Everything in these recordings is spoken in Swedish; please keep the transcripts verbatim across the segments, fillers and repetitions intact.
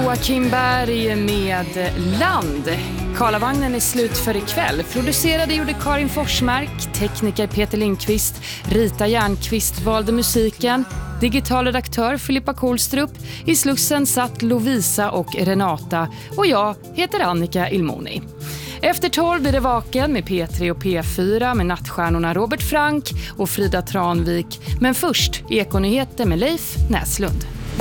Joakim Berg med Land. Karlavagnen är slut för ikväll. Producerade gjorde Karin Forsmark, tekniker Peter Lindqvist, Rita Järnqvist valde musiken, digital redaktör Filippa Kohlstrup, i Slussen satt Lovisa och Renata och jag heter Annika Ilmoni. Efter tolv är det Vaken med P tre och P fyra med nattstjärnorna Robert Frank och Frida Tranvik. Men först Ekonyheter med Leif Näslund.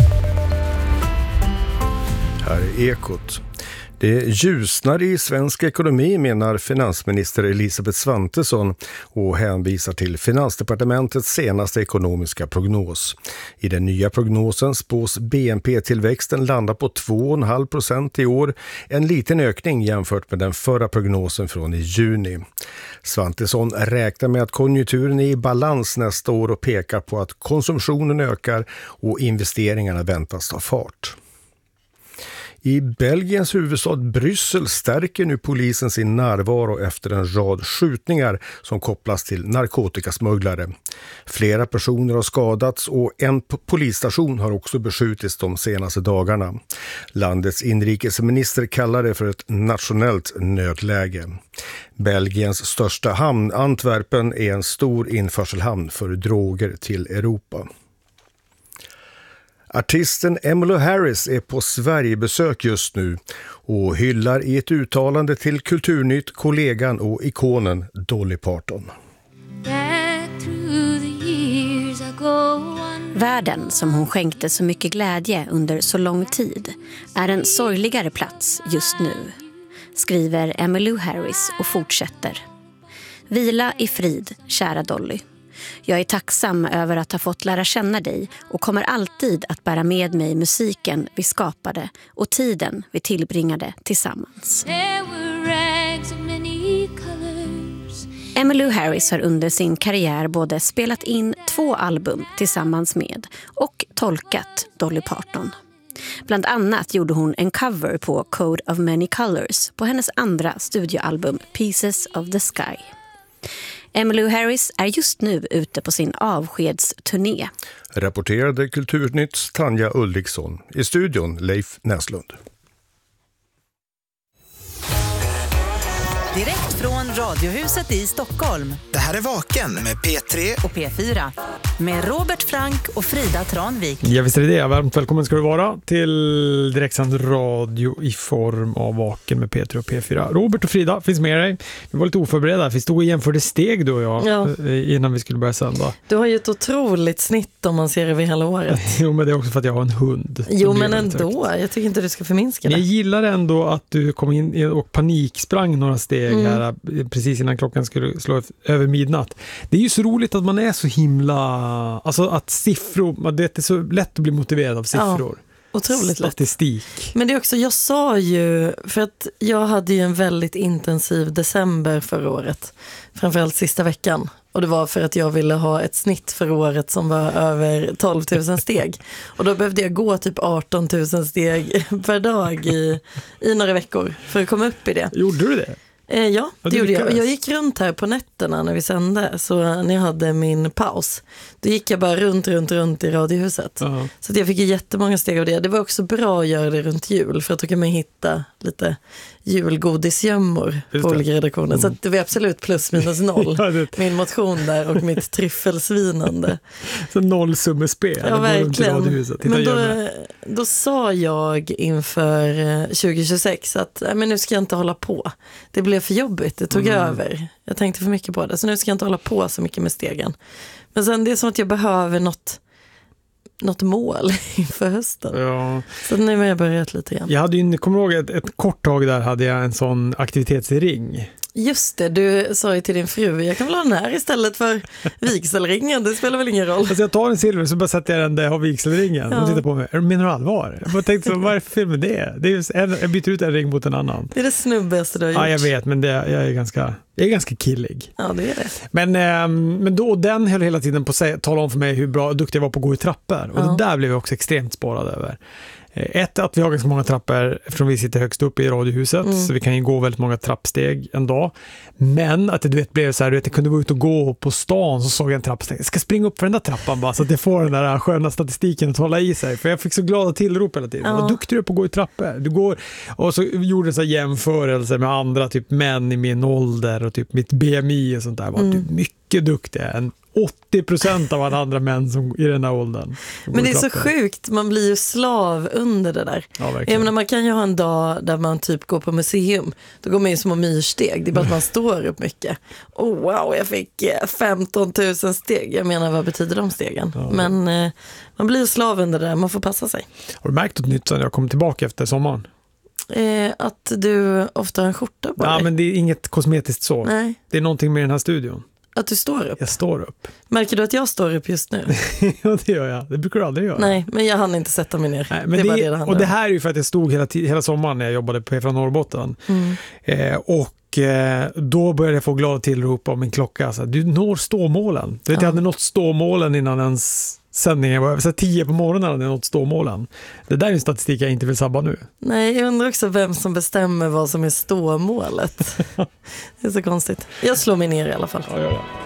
Här är Ekot. Det ljusnar i svensk ekonomi, menar finansminister Elisabeth Svantesson och hänvisar till Finansdepartementets senaste ekonomiska prognos. I den nya prognosen spås B N P-tillväxten landa på två komma fem procent i år, en liten ökning jämfört med den förra prognosen från i juni. Svantesson räknar med att konjunkturen är i balans nästa år och pekar på att konsumtionen ökar och investeringarna väntas ta fart. I Belgiens huvudstad Bryssel stärker nu polisen sin närvaro efter en rad skjutningar som kopplas till narkotikasmugglare. Flera personer har skadats och en polisstation har också beskjutits de senaste dagarna. Landets inrikesminister kallar det för ett nationellt nödläge. Belgiens största hamn, Antwerpen, är en stor införselhamn för droger till Europa. Artisten Emmylou Harris är på Sverigebesök just nu och hyllar i ett uttalande till Kulturnytt kollegan och ikonen Dolly Parton. Världen som hon skänkte så mycket glädje under så lång tid är en sorgligare plats just nu, skriver Emmylou Harris och fortsätter. Vila i frid, kära Dolly. Jag är tacksam över att ha fått lära känna dig och kommer alltid att bära med mig musiken vi skapade och tiden vi tillbringade tillsammans. Emmylou Harris har under sin karriär både spelat in två album tillsammans med och tolkat Dolly Parton. Bland annat gjorde hon en cover på Code of Many Colors på hennes andra studioalbum Pieces of the Sky. Emmylou Harris är just nu ute på sin avskedsturné. Rapporterade Kulturnytts Tanja Ulriksson. I studion Leif Näslund. Direkt från Radiohuset i Stockholm. Det här är Vaken med P tre och P fyra. Med Robert Frank och Frida Tranvik. Ja, visst är det det. Varmt välkommen ska du vara till direktsänd radio i form av Vaken med P tre och P fyra. Robert och Frida finns med dig. Vi var lite oförberedda. Vi stod och jämförde steg du och jag ja. innan vi skulle börja sända. Du har ju ett otroligt snitt om man ser över hela året. Jo, men det är också för att jag har en hund. Jo, men ändå. Jag tycker inte du ska förminska det. Jag gillar ändå att du kom in och paniksprang några steg mm. här precis innan klockan skulle slå över midnatt. Det är ju så roligt att man är så himla... Alltså att siffror, det är så lätt att bli motiverad av siffror. Ja, otroligt statistik. Lätt. Men det är också, jag sa ju, för att jag hade ju en väldigt intensiv december förra året. Framförallt sista veckan. Och det var för att jag ville ha ett snitt för året som var över tolv tusen steg. Och då behövde jag gå typ arton tusen steg per dag i, i några veckor för att komma upp i det. Gjorde du det? Eh, ja, det, det gjorde jag. Jag gick runt här på nätterna när vi sände. Så när jag hade min paus, då gick jag bara runt, runt, runt i Radiohuset. Uh-huh. Så att jag fick jättemånga steg av det. Det var också bra att göra det runt jul. För att då kan man hitta lite julgodisgömmor på olika redaktioner. Mm. Så att det var absolut plus minus noll. Ja, det... Min motion där och mitt tryffelsvinande. Så nollsummespel. Ja, verkligen. Men då, då sa jag inför tjugo tjugosex att men nu ska jag inte hålla på. Det blev för jobbigt, det tog mm. över. Jag tänkte för mycket på det, så nu ska jag inte hålla på så mycket med stegen. Men sen det är som att jag behöver något, något mål inför hösten. Ja. Så nu har jag börjat lite igen. Jag hade ju, kommer ihåg ett, ett kort tag där hade jag en sån aktivitetsring. Just det, du sa ju till din fru, jag kan väl ha den här istället för vigselringen, det spelar väl ingen roll. Alltså jag tar en silver så bara sätter jag den där jag har vigselringen ja. och tittar på mig. Menar du allvar? Jag bara tänkte så, vad är det fel med det? det är en, jag byter ut en ring mot en annan. Det är det snubbigaste du har gjort. Ja, jag vet, men det, jag är ganska... Jag är ganska killig. Ja, det är det. Men, eh, men då, den höll hela tiden på att tala om för mig hur bra duktig jag var på att gå i trappor. Och ja. det där blev jag också extremt sparad över. Ett, att vi har ganska många trappor eftersom vi sitter högst upp i radiohuset, mm. så vi kan ju gå väldigt många trappsteg en dag. Men att det du vet, blev så här, du vet, jag kunde vara ute och gå på stan, så såg jag en trappsteg. Jag ska springa upp för den där trappan bara, så att jag får den där sköna statistiken att hålla i sig. För jag fick så glada tillrop hela tiden. Ja. Vad duktig du är på att gå i trappor. Du går, och så gjorde jag så här jämförelse med andra typ män i min ålder och typ mitt B M I och sånt där. Var mm. du mycket duktig. En åttio procent av alla andra män som i den här åldern. Men det är så sjukt, man blir ju slav under det där. Ja, jag menar, man kan ju ha en dag där man typ går på museum. Då går man ju små myrsteg. Det är bara att man står upp mycket. Oh, wow, jag fick femton tusen steg. Jag menar, vad betyder de stegen? Ja. Men eh, man blir slav under det där, man får passa sig. Har du märkt något nytt sen jag kom tillbaka efter sommaren? Eh, att du ofta har en skjorta på ja, dig. Ja, men det är inget kosmetiskt så. Nej. Det är någonting med den här studion. Att du står upp? Jag står upp. Märker du att jag står upp just nu? Ja, det gör jag. Det brukar du aldrig göra. Nej, men jag hann inte sätta mig ner. Nej, men det, det, det, det och det här är ju för att jag stod hela, hela sommaren när jag jobbade på från Norrbotten. Mm. Eh, och eh, då började jag få glada tillrop om min klocka. Så, du når ståmålen. Du vet, ja. Jag hade nått ståmålen innan ens sändningen var så tio på morgonen hade jag nått ståmålen. Det där är en statistik jag inte vill sabba nu. Nej, jag undrar också vem som bestämmer vad som är ståmålet. Det är så konstigt. Jag slår mig ner i alla fall. Ja, gör det.